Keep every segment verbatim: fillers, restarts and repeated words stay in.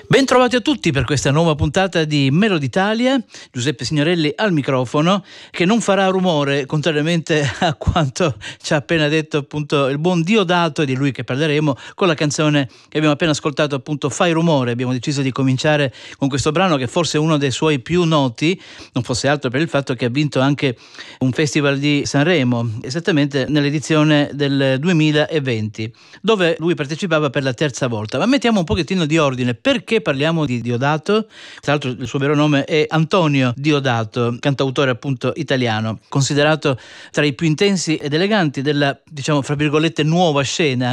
Bentrovati a tutti per questa nuova puntata di Melody Italia. Giuseppe Signorelli al microfono, che non farà rumore, contrariamente a quanto ci ha appena detto appunto il buon Diodato, di lui che parleremo, con la canzone che abbiamo appena ascoltato, appunto Fai Rumore. Abbiamo deciso di cominciare con questo brano che forse è uno dei suoi più noti, non fosse altro per il fatto che ha vinto anche un festival di Sanremo, esattamente nell'edizione del duemilaventi, dove lui partecipava per la terza volta. Ma mettiamo un pochettino di ordine. Perché parliamo di Diodato? Tra l'altro il suo vero nome è Antonio Diodato, cantautore appunto italiano, considerato tra i più intensi ed eleganti della, diciamo fra virgolette, nuova scena,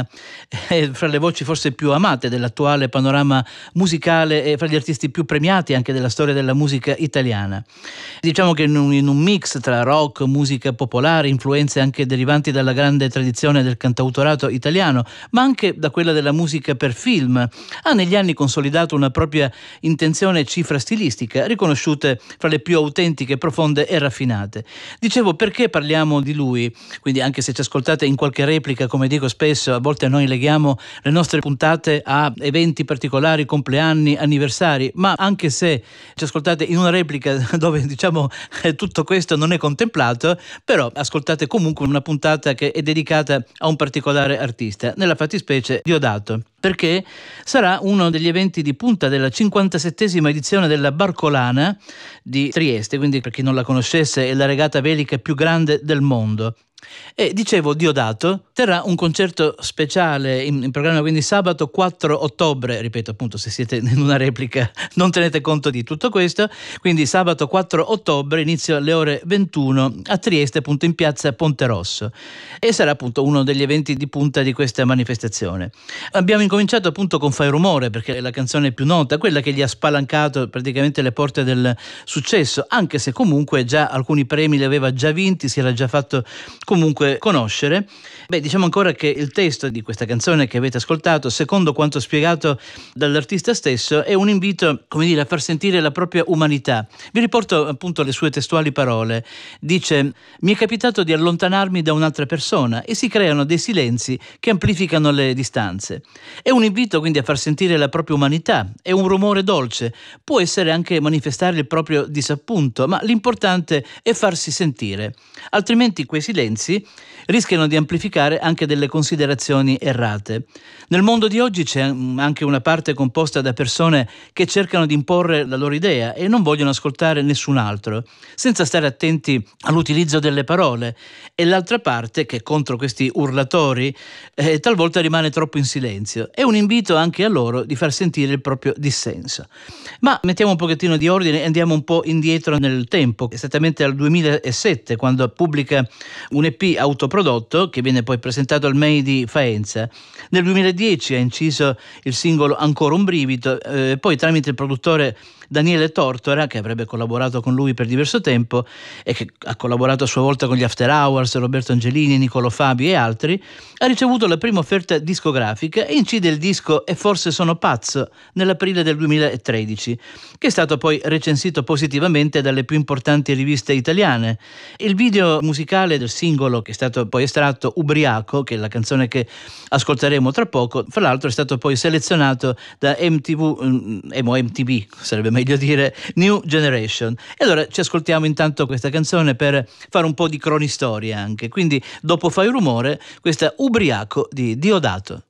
e fra le voci forse più amate dell'attuale panorama musicale e fra gli artisti più premiati anche della storia della musica italiana. Diciamo che in un, in un mix tra rock, musica popolare, influenze anche derivanti dalla grande tradizione del cantautorato italiano, ma anche da quella della musica per film, ha negli anni consolidato una propria intenzione e cifra stilistica, riconosciute fra le più autentiche, profonde e raffinate. Dicevo, perché parliamo di lui? Quindi, anche se ci ascoltate in qualche replica, come dico spesso, a volte noi leghiamo le nostre puntate a eventi particolari, compleanni, anniversari, ma anche se ci ascoltate in una replica dove diciamo tutto questo non è contemplato, però ascoltate comunque una puntata che è dedicata a un particolare artista, nella fattispecie Diodato, perché sarà uno degli eventi di punta della cinquantasettesima edizione della Barcolana di Trieste. Quindi, per chi non la conoscesse, è la regata velica più grande del mondo. E dicevo, Diodato terrà un concerto speciale in, in programma, quindi sabato quattro ottobre, ripeto appunto, se siete in una replica non tenete conto di tutto questo, quindi sabato quattro ottobre, inizio alle ore ventuno a Trieste, appunto in piazza Ponte Rosso, e sarà appunto uno degli eventi di punta di questa manifestazione. Abbiamo incominciato appunto con Fai Rumore, perché è la canzone più nota, quella che gli ha spalancato praticamente le porte del successo, anche se comunque già alcuni premi li aveva già vinti, si era già fatto comunque conoscere. Beh, diciamo ancora che il testo di questa canzone che avete ascoltato, secondo quanto spiegato dall'artista stesso, è un invito, come dire, a far sentire la propria umanità. Vi riporto appunto le sue testuali parole. Dice: mi è capitato di allontanarmi da un'altra persona e si creano dei silenzi che amplificano le distanze. È un invito quindi a far sentire la propria umanità. È un rumore dolce, può essere anche manifestare il proprio disappunto, ma l'importante è farsi sentire, altrimenti quei silenzi rischiano di amplificare anche delle considerazioni errate. Nel mondo di oggi c'è anche una parte composta da persone che cercano di imporre la loro idea e non vogliono ascoltare nessun altro, senza stare attenti all'utilizzo delle parole, e l'altra parte, che contro questi urlatori, eh, talvolta rimane troppo in silenzio. È un invito anche a loro di far sentire il proprio dissenso. Ma mettiamo un pochettino di ordine e andiamo un po' indietro nel tempo, esattamente al duemilasette, quando pubblica un E P autoprodotto che viene poi presentato al M E I di Faenza. Nel duemiladieci ha inciso il singolo Ancora un brivido, eh, poi tramite il produttore Daniele Tortora, che avrebbe collaborato con lui per diverso tempo e che ha collaborato a sua volta con gli After Hours, Roberto Angelini, Niccolo Fabi e altri, ha ricevuto la prima offerta discografica e incide il disco E forse sono pazzo nell'aprile del duemilatredici, che è stato poi recensito positivamente dalle più importanti riviste italiane. Il video musicale del singolo, che è stato poi estratto, Ubriaco, che è la canzone che ascolteremo tra poco, fra l'altro è stato poi selezionato da M T V, eh, M T V sarebbe meglio dire New Generation. E allora ci ascoltiamo intanto questa canzone per fare un po' di cronistoria anche. Quindi, dopo Fai Rumore, questa Ubriaco di Diodato.